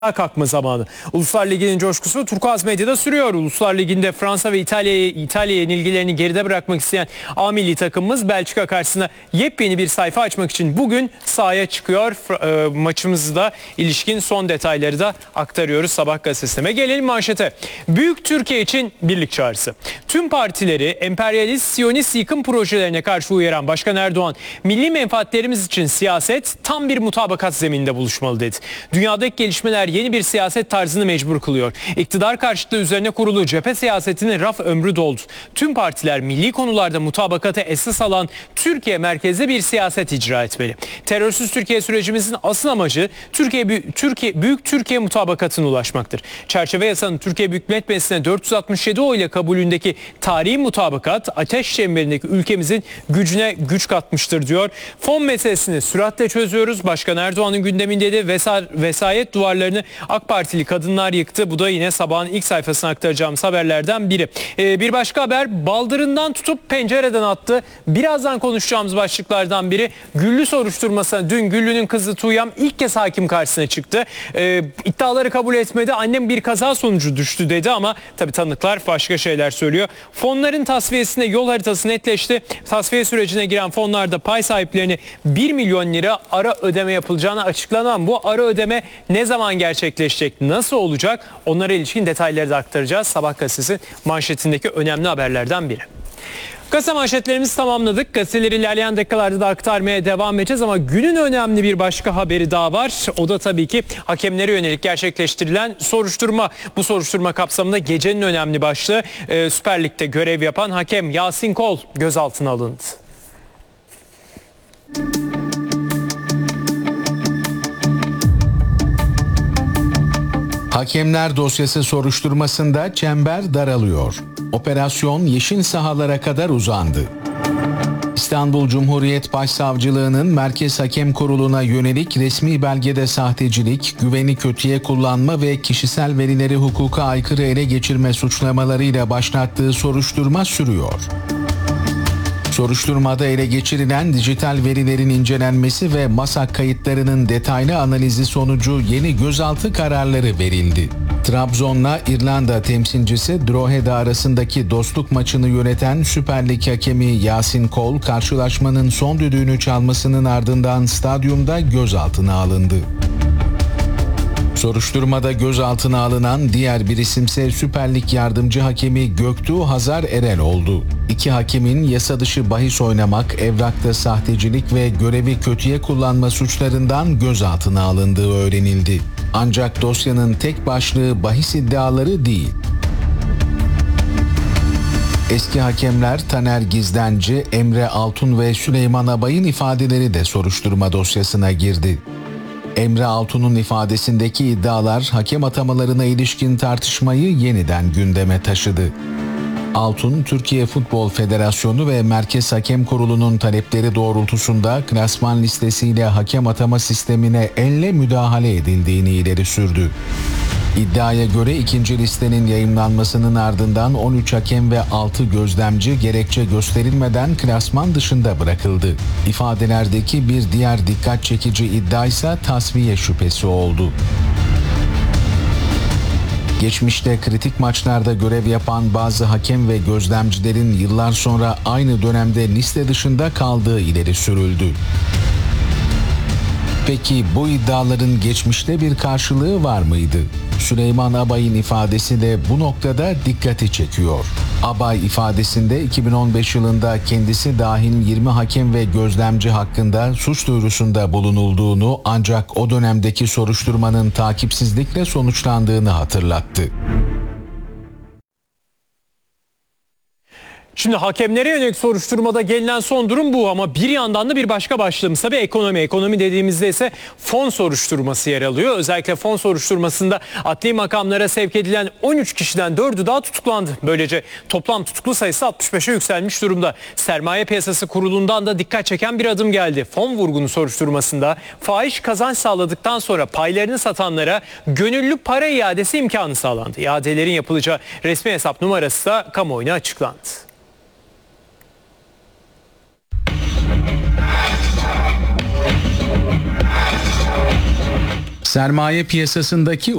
kalkma zamanı. Uluslar Ligi'nin coşkusu Turkuaz medyada sürüyor. Uluslar Ligi'nde Fransa ve İtalya yenilgilerini geride bırakmak isteyen A milli takımımız Belçika karşısında yepyeni bir sayfa açmak için bugün sahaya çıkıyor. Maçımızda ilişkin son detayları da aktarıyoruz Sabah gazetesine. Gelelim manşete. Büyük Türkiye için birlik çağrısı. Tüm partileri emperyalist, siyonist yıkım projelerine karşı uyaran Başkan Erdoğan, milli menfaatlerimiz için siyaset tam bir mutabakat zemininde buluşmalı dedi. Dünyadaki gelişmeler yeni bir siyaset tarzını mecbur kılıyor. İktidar karşıtlığı üzerine kurulu cephe siyasetinin raf ömrü doldu. Tüm partiler milli konularda mutabakata esas alan Türkiye merkezli bir siyaset icra etmeli. Terörsüz Türkiye sürecimizin asıl amacı Büyük Türkiye mutabakatına ulaşmaktır. Çerçeve yasanın Türkiye Büyük Millet Meclisi'ne 467 oy ile kabulündeki tarihi mutabakat ateş çemberindeki ülkemizin gücüne güç katmıştır diyor. Fon meselesini süratle çözüyoruz. Başkan Erdoğan'ın gündeminde de vesayet duvarlarını AK Partili kadınlar yıktı. Bu da yine sabahın ilk sayfasına aktaracağımız haberlerden biri. Bir başka haber, baldırından tutup pencereden attı. Birazdan konuşacağımız başlıklardan biri Güllü soruşturmasına. Dün Güllü'nün kızı Tuğyam ilk kez hakim karşısına çıktı. İddiaları kabul etmedi. Annem bir kaza sonucu düştü dedi ama tabii tanıklar başka şeyler söylüyor. Fonların tasfiyesinde yol haritası netleşti. Tasfiye sürecine giren fonlarda pay sahiplerine 1 milyon lira ara ödeme yapılacağını açıklanan bu ara ödeme ne zaman gerçekleşecek, nasıl olacak, onlara ilişkin detayları da aktaracağız. Sabah gazetesi manşetindeki önemli haberlerden biri. Gazete manşetlerimizi tamamladık. Gazeteleri ilerleyen dakikalarda da aktarmaya devam edeceğiz ama günün önemli bir başka haberi daha var. O da tabii ki hakemlere yönelik gerçekleştirilen soruşturma. Bu soruşturma kapsamında gecenin önemli başlığı Süper Lig'de görev yapan hakem Yasin Kol gözaltına alındı. Hakemler dosyası soruşturmasında çember daralıyor. Operasyon yeşil sahalara kadar uzandı. İstanbul Cumhuriyet Başsavcılığı'nın Merkez Hakem Kurulu'na yönelik resmi belgede sahtecilik, güveni kötüye kullanma ve kişisel verileri hukuka aykırı ele geçirme suçlamalarıyla başlattığı soruşturma sürüyor. Soruşturmada ele geçirilen dijital verilerin incelenmesi ve MASAK kayıtlarının detaylı analizi sonucu yeni gözaltı kararları verildi. Trabzon'la İrlanda temsilcisi Drogheda arasındaki dostluk maçını yöneten Süper Lig hakemi Yasin Kol, karşılaşmanın son düdüğünü çalmasının ardından stadyumda gözaltına alındı. Soruşturmada gözaltına alınan diğer bir isimse Süper Lig yardımcı hakemi Göktuğ Hazar Erel oldu. İki hakemin yasa dışı bahis oynamak, evrakta sahtecilik ve görevi kötüye kullanma suçlarından gözaltına alındığı öğrenildi. Ancak dosyanın tek başlığı bahis iddiaları değil. Eski hakemler Taner Gizlenci, Emre Altun ve Süleyman Abay'ın ifadeleri de soruşturma dosyasına girdi. Emre Altun'un ifadesindeki iddialar hakem atamalarına ilişkin tartışmayı yeniden gündeme taşıdı. Altun, Türkiye Futbol Federasyonu ve Merkez Hakem Kurulu'nun talepleri doğrultusunda klasman listesiyle hakem atama sistemine elle müdahale edildiğini ileri sürdü. İddiaya göre ikinci listenin yayımlanmasının ardından 13 hakem ve 6 gözlemci gerekçe gösterilmeden klasman dışında bırakıldı. İfadelerdeki bir diğer dikkat çekici iddia ise tasfiye şüphesi oldu. Geçmişte kritik maçlarda görev yapan bazı hakem ve gözlemcilerin yıllar sonra aynı dönemde liste dışında kaldığı ileri sürüldü. Peki bu iddiaların geçmişte bir karşılığı var mıydı? Süleyman Abay'ın ifadesi de bu noktada dikkati çekiyor. Abay ifadesinde 2015 yılında kendisi dahil 20 hakem ve gözlemci hakkında suç duyurusunda bulunulduğunu ancak o dönemdeki soruşturmanın takipsizlikle sonuçlandığını hatırlattı. Şimdi hakemlere yönelik soruşturmada gelinen son durum bu ama bir yandan da bir başka başlığımız tabii ekonomi. Ekonomi dediğimizde ise fon soruşturması yer alıyor. Özellikle fon soruşturmasında adli makamlara sevk edilen 13 kişiden 4'ü daha tutuklandı. Böylece toplam tutuklu sayısı 65'e yükselmiş durumda. Sermaye Piyasası Kurulu'ndan da dikkat çeken bir adım geldi. Fon vurgunu soruşturmasında fahiş kazanç sağladıktan sonra paylarını satanlara gönüllü para iadesi imkanı sağlandı. İadelerin yapılacağı resmi hesap numarası da kamuoyuna açıklandı. Sermaye piyasasındaki